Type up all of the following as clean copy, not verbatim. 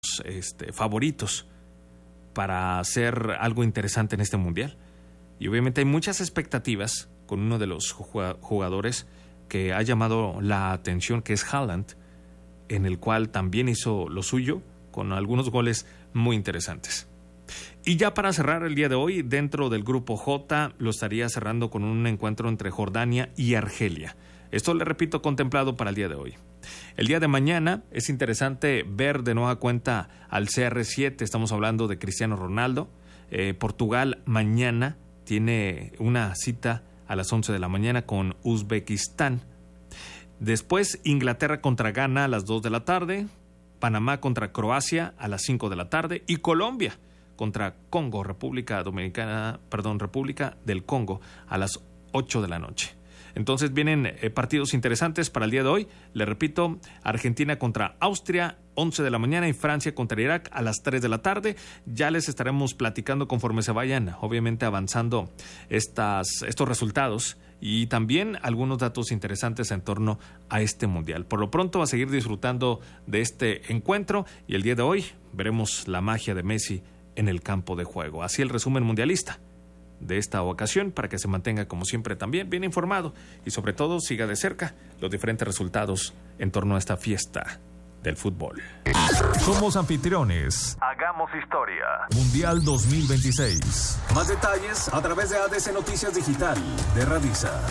favoritos para hacer algo interesante en este mundial. Y obviamente hay muchas expectativas con uno de los jugadores que ha llamado la atención, que es Haaland, en el cual también hizo lo suyo con algunos goles muy interesantes. Y ya para cerrar el día de hoy, dentro del grupo J, lo estaría cerrando con un encuentro entre Jordania y Argelia. Esto, le repito, contemplado para el día de hoy. El día de mañana es interesante ver de nueva cuenta al CR7, estamos hablando de Cristiano Ronaldo. Portugal mañana tiene una cita a las 11 de la mañana con Uzbekistán. Después Inglaterra contra Ghana a las 2 de la tarde, Panamá contra Croacia a las 5 de la tarde y Colombia contra Congo, República del Congo a las 8 de la noche. Entonces vienen partidos interesantes para el día de hoy. Le repito, Argentina contra Austria, 11 de la mañana, y Francia contra Irak a las 3 de la tarde. Ya les estaremos platicando conforme se vayan, obviamente, avanzando estos resultados y también algunos datos interesantes en torno a este mundial. Por lo pronto, a seguir disfrutando de este encuentro, y el día de hoy veremos la magia de Messi en el campo de juego. Así el resumen mundialista de esta ocasión, para que se mantenga, como siempre, también bien informado y sobre todo siga de cerca los diferentes resultados en torno a esta fiesta del fútbol. Somos anfitriones. Hagamos historia. Mundial 2026. Más detalles a través de ADC Noticias Digital de Radisa.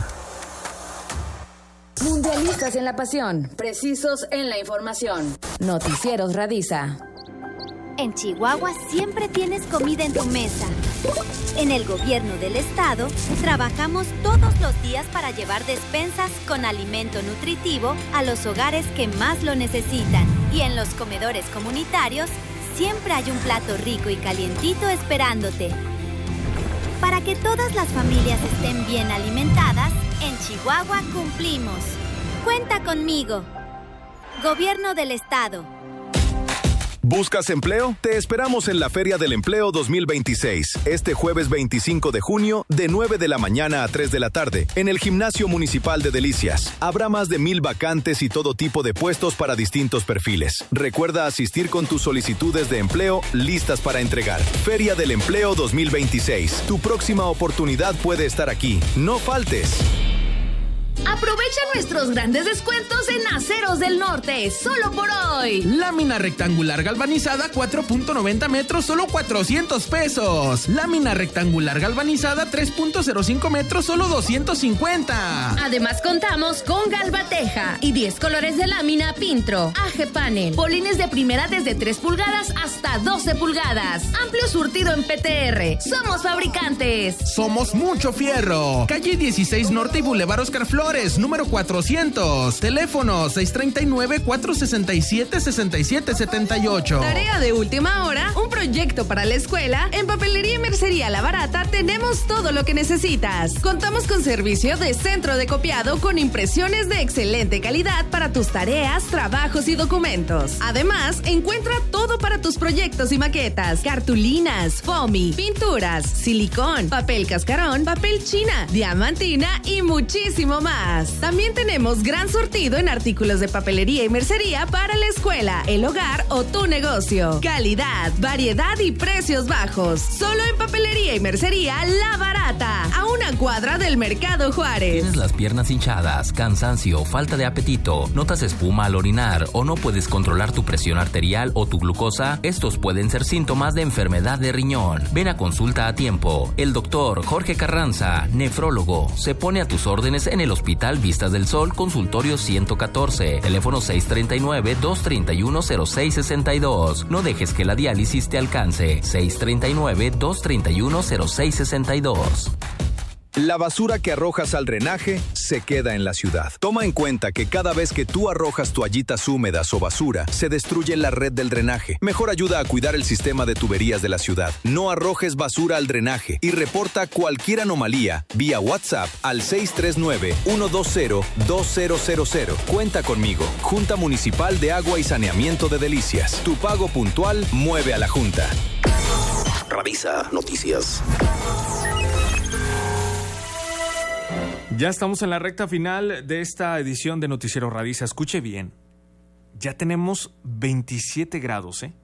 Mundialistas en la pasión, precisos en la información. Noticieros Radisa. En Chihuahua siempre tienes comida en tu mesa. En el gobierno del estado, trabajamos todos los días para llevar despensas con alimento nutritivo a los hogares que más lo necesitan. Y en los comedores comunitarios, siempre hay un plato rico y calientito esperándote. Para que todas las familias estén bien alimentadas, en Chihuahua cumplimos. Cuenta conmigo. Gobierno del estado. ¿Buscas empleo? Te esperamos en la Feria del Empleo 2026, este jueves 25 de junio, de 9 de la mañana a 3 de la tarde, en el Gimnasio Municipal de Delicias. Habrá más de 1,000 vacantes y todo tipo de puestos para distintos perfiles. Recuerda asistir con tus solicitudes de empleo listas para entregar. Feria del Empleo 2026. Tu próxima oportunidad puede estar aquí. No faltes. Aprovecha nuestros grandes descuentos en Aceros del Norte, solo por hoy. Lámina rectangular galvanizada 4.90 metros, solo 400 pesos. Lámina rectangular galvanizada 3.05 metros, solo 250. Además contamos con Galvateja y 10 colores de lámina Pintro, AG Panel, polines de primera desde 3 pulgadas hasta 12 pulgadas. Amplio surtido en PTR. Somos fabricantes. Somos Mucho Fierro. Calle 16 Norte y Boulevard Oscar Flores, número 400. Teléfono 639-467-6778. Tarea de última hora, un proyecto para la escuela. En Papelería y Mercería La Barata tenemos todo lo que necesitas. Contamos con servicio de centro de copiado con impresiones de excelente calidad para tus tareas, trabajos y documentos. Además, encuentra todo para tus proyectos y maquetas: cartulinas, foamy, pinturas, silicón, papel cascarón, papel china, diamantina y muchísimo más. También tenemos gran surtido en artículos de papelería y mercería para la escuela, el hogar o tu negocio. Calidad, variedad y precios bajos. Solo en Papelería y Mercería La Barata, a una cuadra del Mercado Juárez. ¿Tienes las piernas hinchadas, cansancio, falta de apetito, notas espuma al orinar o no puedes controlar tu presión arterial o tu glucosa? Estos pueden ser síntomas de enfermedad de riñón. Ven a consulta a tiempo. El doctor Jorge Carranza, nefrólogo, se pone a tus órdenes en el Hospital Vistas del Sol, consultorio 114, teléfono 639-231-0662. No dejes que la diálisis te alcance. 639-231-0662. La basura que arrojas al drenaje se queda en la ciudad. Toma en cuenta que cada vez que tú arrojas toallitas húmedas o basura, se destruye la red del drenaje. Mejor ayuda a cuidar el sistema de tuberías de la ciudad. No arrojes basura al drenaje y reporta cualquier anomalía vía WhatsApp al 639-120-2000. Cuenta conmigo. Junta Municipal de Agua y Saneamiento de Delicias. Tu pago puntual mueve a la Junta. Radisa Noticias. Ya estamos en la recta final de esta edición de Noticiero Radisa. Escuche bien, ya tenemos 27 grados,